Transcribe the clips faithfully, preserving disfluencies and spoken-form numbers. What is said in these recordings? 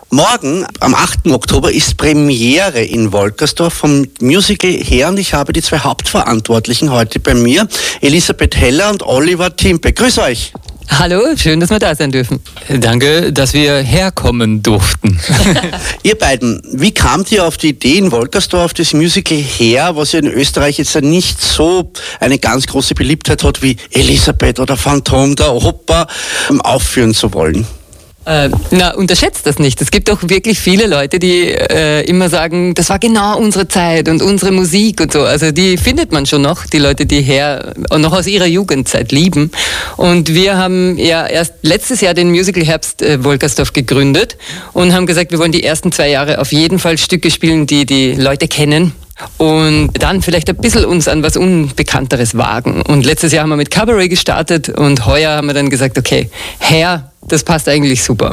Morgen, am achten Oktober, ist Premiere in Wolkersdorf vom Musical Her und ich habe die zwei Hauptverantwortlichen heute bei mir, Elisabeth Heller und Oliver Timpe. Grüß euch! Hallo, schön, dass wir da sein dürfen. Danke, dass wir herkommen durften. Ihr beiden, wie kamt ihr auf die Idee, in Wolkersdorf das Musical Her, was ja in Österreich jetzt nicht so eine ganz große Beliebtheit hat wie Elisabeth oder Phantom der Oper, aufführen zu wollen? Äh, na, unterschätzt das nicht. Es gibt auch wirklich viele Leute, die äh, immer sagen, das war genau unsere Zeit und unsere Musik und so. Also die findet man schon noch, die Leute, die Her noch aus ihrer Jugendzeit lieben. Und wir haben ja erst letztes Jahr den Musical Herbst äh, Wolkersdorf gegründet und haben gesagt, wir wollen die ersten zwei Jahre auf jeden Fall Stücke spielen, die die Leute kennen. Und dann vielleicht ein bisschen uns an was Unbekannteres wagen. Und letztes Jahr haben wir mit Cabaret gestartet und heuer haben wir dann gesagt, okay, Her, das passt eigentlich super.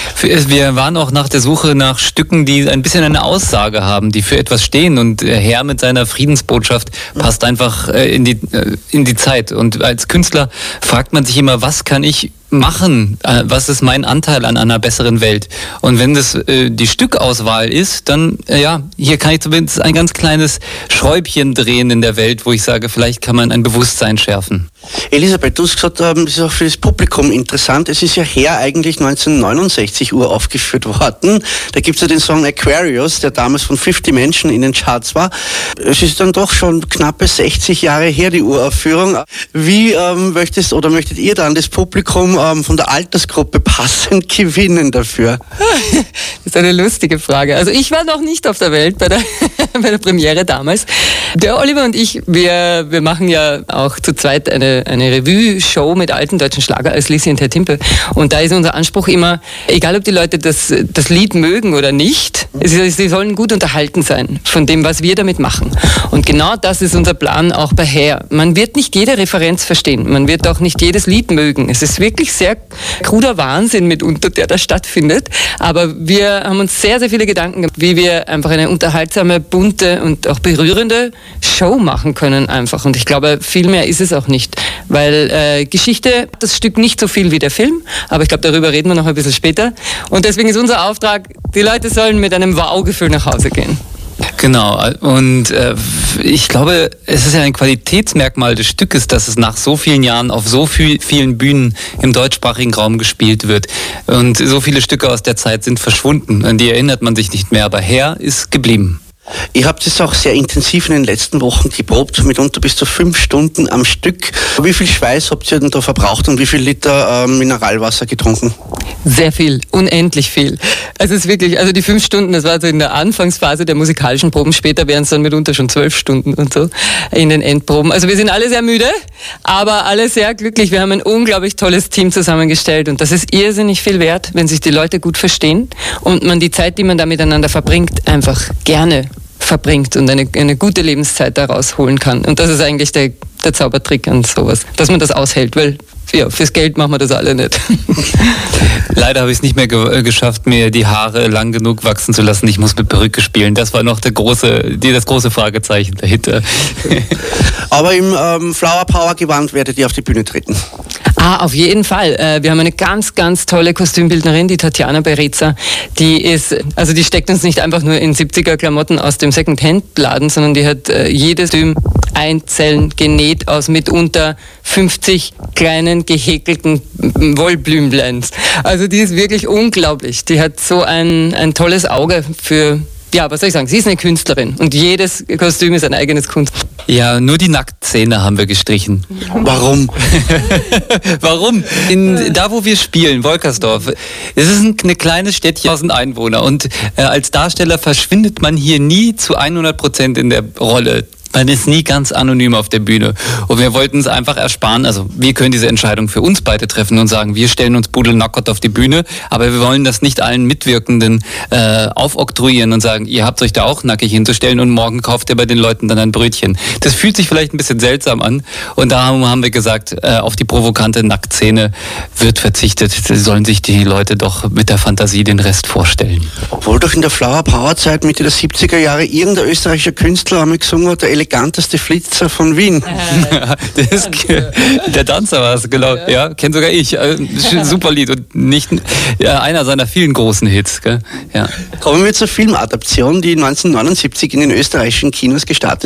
Wir waren auch nach der Suche nach Stücken, die ein bisschen eine Aussage haben, die für etwas stehen. Und Her mit seiner Friedensbotschaft passt einfach in die, in die Zeit. Und als Künstler fragt man sich immer, was kann ich machen? Was ist mein Anteil an einer besseren Welt? Und wenn das äh, die Stückauswahl ist, dann, äh, ja, hier kann ich zumindest ein ganz kleines Schräubchen drehen in der Welt, wo ich sage, vielleicht kann man ein Bewusstsein schärfen. Elisabeth, du hast gesagt, ähm, das ist auch für das Publikum interessant. Es ist ja Her eigentlich neunzehnhundertneunundsechzig uraufgeführt worden. Da gibt es ja den Song Aquarius, der damals von fünfzig Menschen in den Charts war. Es ist dann doch schon knappe sechzig Jahre her, die Uraufführung. Wie ähm, möchtest oder möchtet ihr dann das Publikum ähm, von der Altersgruppe passend gewinnen dafür? Das ist eine lustige Frage. Also ich war noch nicht auf der Welt bei der, bei der Premiere damals. Der Oliver und ich, wir, wir machen ja auch zu zweit eine, eine Revue-Show mit alten deutschen Schlager als Lissi und Herr Timpe. Und da ist unser Anspruch immer, egal ob die Leute das, das Lied mögen oder nicht, sie, sie sollen gut unterhalten sein von dem, was wir damit machen. Und genau das ist unser Plan auch bei Her. Man wird nicht jede Referenz verstehen, man wird auch nicht jedes Lied mögen. Es ist wirklich sehr kruder Wahnsinn mitunter, der da stattfindet. Aber wir haben uns sehr, sehr viele Gedanken gemacht, wie wir einfach eine unterhaltsame, bunte und auch berührende Show machen können einfach. Und ich glaube, viel mehr ist es auch nicht. Weil äh, Geschichte, das Stück nicht so viel wie der Film, aber ich glaube, darüber reden wir noch ein bisschen später. Und deswegen ist unser Auftrag, die Leute sollen mit einem Wow-Gefühl nach Hause gehen. Genau, und äh, ich glaube, es ist ja ein Qualitätsmerkmal des Stückes, dass es nach so vielen Jahren auf so viel, vielen Bühnen im deutschsprachigen Raum gespielt wird. Und so viele Stücke aus der Zeit sind verschwunden, an die erinnert man sich nicht mehr, aber Her ist geblieben. Ihr habt es auch sehr intensiv in den letzten Wochen geprobt, mitunter bis zu fünf Stunden am Stück. Wie viel Schweiß habt ihr denn da verbraucht und wie viel Liter äh, Mineralwasser getrunken? Sehr viel, unendlich viel. Also es ist wirklich, also die fünf Stunden, das war also in der Anfangsphase der musikalischen Proben, später wären es dann mitunter schon zwölf Stunden und so in den Endproben. Also wir sind alle sehr müde, aber alle sehr glücklich. Wir haben ein unglaublich tolles Team zusammengestellt und das ist irrsinnig viel wert, wenn sich die Leute gut verstehen und man die Zeit, die man da miteinander verbringt, einfach gerne verbringt und eine, eine gute Lebenszeit daraus holen kann. Und das ist eigentlich der, der Zaubertrick an sowas, dass man das aushält, weil ja, fürs Geld machen wir das alle nicht. Leider habe ich es nicht mehr ge- geschafft, mir die Haare lang genug wachsen zu lassen. Ich muss mit Perücke spielen. Das war noch der große, die, das große Fragezeichen dahinter. Aber im ähm, Flower Power Gewand werdet ihr auf die Bühne treten. Ah, auf jeden Fall. Äh, wir haben eine ganz, ganz tolle Kostümbildnerin, die Tatjana Bereza. Die ist, also die steckt uns nicht einfach nur in siebziger Klamotten aus dem Second-Hand-Laden, sondern die hat äh, jedes Kostüm einzeln genäht aus mitunter fünfzig kleinen gehäkelten Wollblümleins. Also die ist wirklich unglaublich. Die hat so ein, ein tolles Auge für, ja, was soll ich sagen, sie ist eine Künstlerin und jedes Kostüm ist ein eigenes Kunstwerk. Ja, nur die Nacktszene haben wir gestrichen. Warum? Warum? In, da, wo wir spielen, Wolkersdorf, es ist ein, eine kleines Städtchen, tausend Einwohner und äh, als Darsteller verschwindet man hier nie zu hundert Prozent in der Rolle. Man ist nie ganz anonym auf der Bühne. Und wir wollten es einfach ersparen. Also wir können diese Entscheidung für uns beide treffen und sagen, wir stellen uns pudelnackert auf die Bühne, aber wir wollen das nicht allen Mitwirkenden äh, aufoktroyieren und sagen, ihr habt euch da auch nackig hinzustellen und morgen kauft ihr bei den Leuten dann ein Brötchen. Das fühlt sich vielleicht ein bisschen seltsam an. Und da haben wir gesagt, äh, auf die provokante Nacktszene wird verzichtet. Sollen sich die Leute doch mit der Fantasie den Rest vorstellen. Obwohl doch in der Flower Power Zeit Mitte der siebziger Jahre irgendein österreichischer Künstler einmal gesungen hat, der eleganteste Flitzer von Wien. Das, der Danzer war es, genau. Ja, ja kennt sogar ich. Super Lied und nicht ja, einer seiner vielen großen Hits. Gell? Ja. Kommen wir zur Filmadaption, die neunzehnhundertneunundsiebzig in den österreichischen Kinos gestartet